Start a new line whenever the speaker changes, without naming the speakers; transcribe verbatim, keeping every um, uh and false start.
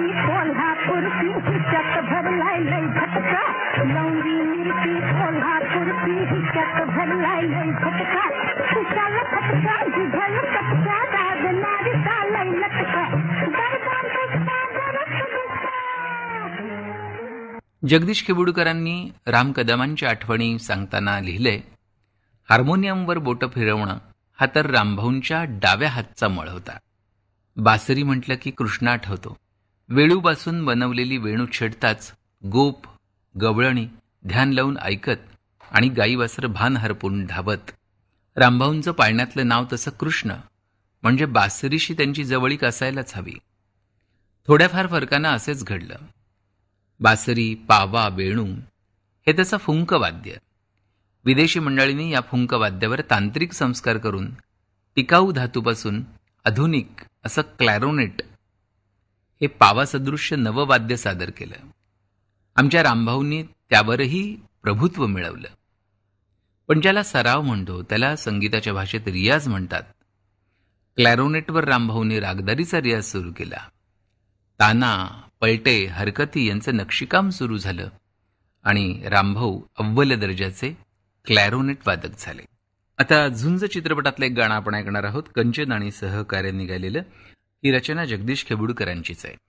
मिरची कोल्हापूरची हिच्यात भरलाय लय झटका, लवंगी मिरची कोल्हापूरची हिच्यात भरलाय लय झटका, खुशाल खटका जिभल कटका दादणारी चालय लटका, दरबार बसता दरक बसता.
जगदीश खेबुडकरांनी राम कदमांच्या आठवणी सांगताना लिहिलंय, हार्मोनियमवर बोटं फिरवणं हा तर रामभाऊंच्या डाव्या हातचा मळ होता. बासरी म्हटलं की कृष्ण आठवतो. वेळूपासून बनवलेली वेणू छेडताच गोप गवळणी ध्यान लावून ऐकत आणि गाईवासर भान हरपून धावत. रामभाऊंचं पाळण्यातलं नाव तसं कृष्ण म्हणजे बासरीशी त्यांची जवळीक असायलाच हवी. थोड्याफार फरकानं असेच घडलं. बासरी, पावा, वेणू हे तसं फुंकवाद्य. विदेशी मंडळींनी या फुंकवाद्यावर तांत्रिक संस्कार करून टिकाऊ धातूपासून आधुनिक असं क्लॅरोनेट हे पावासदृश्य नववाद्य सादर केलं. आमच्या रामभाऊंनी त्यावरही प्रभुत्व मिळवलं. पण ज्याला सराव म्हणतो त्याला संगीताच्या भाषेत रियाज म्हणतात. क्लॅरोनेटवर रामभाऊंनी रागदारीचा रियाज सुरू केला. ताना, पलटे, हरकती यांचं नक्षीकाम सुरू झालं आणि रामभाऊ अव्वल दर्जाचे क्लॅरोनेट वादक झाले. आता झुंज चित्रपटातलं एक गाणं आपण ऐकणार आहोत. कंचन आणि सहकार्याने गायलेलं. ही रचना जगदीश खेबुडकरांचीच आहे.